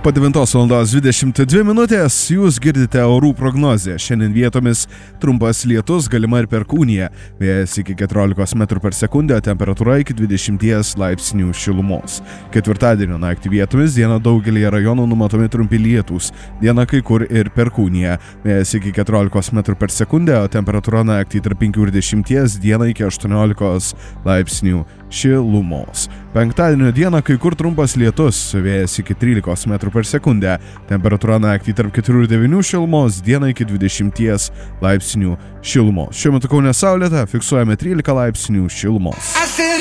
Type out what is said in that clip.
Po 9:22 minutės jūs girdite orų prognozę. Šiandien vietomis trumpas lietus, galima ir perkūnija. Vėjas iki 14 m/s, temperatūra iki 20 laipsnių šilumos. Ketvirtadienio naktį vietomis dieną daugelį rajonų numatomi trumpi lietūs. Diena kai kur ir perkūnija. Vėjas iki 14 m/s, temperatūra naktį tarp 5 ir 10, dieną iki 18 laipsnių šilumos. Penktadienio dieną kai kur trumpas lietus, vėjas iki 13 m/s, temperatūra naktį tarp 4 ir 9 šilumos, dieną iki 20 laipsnių šilumos. Šiuo metu Kaune saulėta, fiksuojame 13 laipsnių šilumos.